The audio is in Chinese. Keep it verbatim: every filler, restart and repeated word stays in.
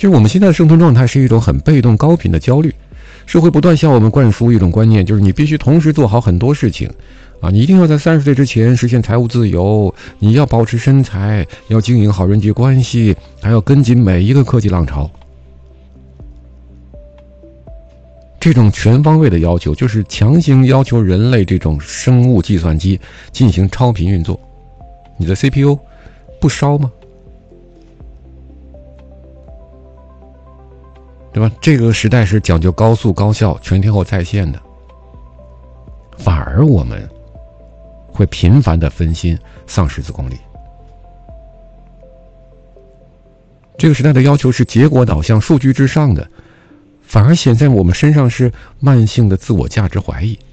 就是我们现在的生存状态是一种很被动高频的焦虑，社会不断向我们灌输一种观念，就是你必须同时做好很多事情啊，你一定要在三十岁之前实现财务自由，你要保持身材，要经营好人际关系，还要跟紧每一个科技浪潮。这种全方位的要求，就是强行要求人类这种生物计算机进行超频运作。你的 C P U 不烧吗？对吧？这个时代是讲究高速高效全天候在线的，反而我们会频繁的分心，丧失自控力。这个时代的要求是结果导向、数据至上的，反而显在我们身上是慢性的自我价值怀疑。